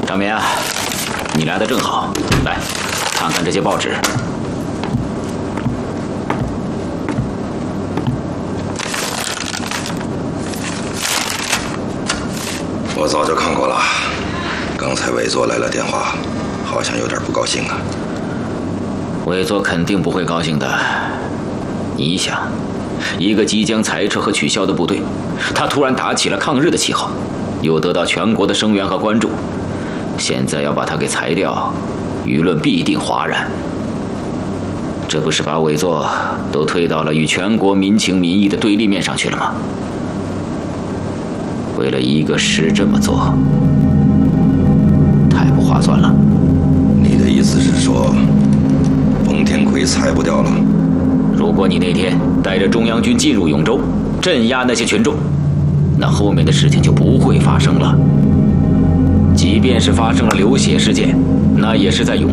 长明啊，你来的正好，来看看这些报纸。 我早就看过了，刚才委座来了电话，好像有点不高兴啊。 委座肯定不会高兴的。你想，一个即将裁撤和取消的部队，他突然打起了抗日的旗号，又得到全国的声援和关注，现在要把他给裁掉，舆论必定哗然。这不是把委座都推到了与全国民情民意的对立面上去了吗？为了一个师这么做，太不划算了。 你的意思是说，冯天奎裁不掉了？ 如果你那天带着中央军进入永州，镇压那些群众，那后面的事情就不会发生了。即便是发生了流血事件，那也是在永